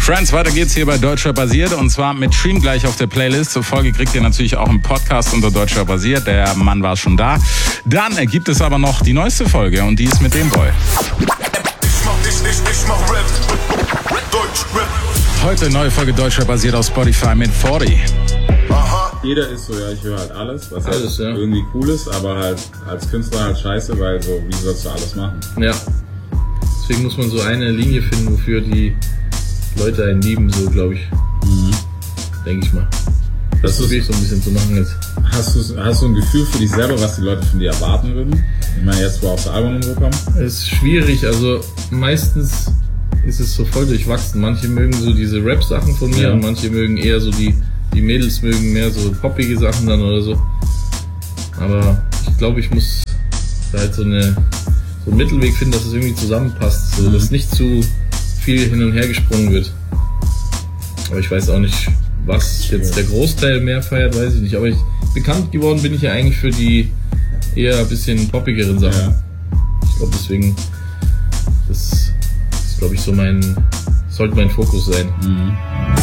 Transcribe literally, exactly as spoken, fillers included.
Friends, weiter geht's hier bei Deutschrap basiert und zwar mit Stream gleich auf der Playlist. Zur Folge kriegt ihr natürlich auch einen Podcast unter Deutschrap basiert. Der Mann war schon da. Dann gibt es aber noch die neueste Folge und die ist mit dem Boy. Ich mach dich nicht, ich mach Rap. Deutschrap. Heute neue Folge Deutschrap basiert auf Spotify mit vierzig. Aha. Jeder ist so, ja, ich höre halt alles, was Alles, halt ja. irgendwie cool ist, aber halt als Künstler halt scheiße, weil so, wie sollst du alles machen? Ja. Deswegen muss man so eine Linie finden, wofür die Leute einen lieben, so glaube ich. Mhm. Denke ich mal. Das, Das das probiere ich so ein bisschen zu machen jetzt. Hast du, hast du ein Gefühl für dich selber, was die Leute von dir erwarten würden? Ich meine, jetzt, wo auch das Album und so kommt? Es ist schwierig, also meistens ist es so voll durchwachsen. Manche mögen so diese Rap-Sachen von mir Ja. und manche mögen eher so die, die Mädels mögen mehr so poppige Sachen dann oder so. Aber ich glaube, ich muss da halt so eine so einen Mittelweg finden, dass es irgendwie zusammenpasst, so Mhm. dass nicht zu viel hin und her gesprungen wird. Aber ich weiß auch nicht, was jetzt der Großteil mehr feiert, weiß ich nicht. Aber ich, bekannt geworden bin ich ja eigentlich für die eher ein bisschen poppigeren Sachen. Ja. Ich glaube deswegen, das ist glaube ich so mein, sollte mein Fokus sein. Mhm.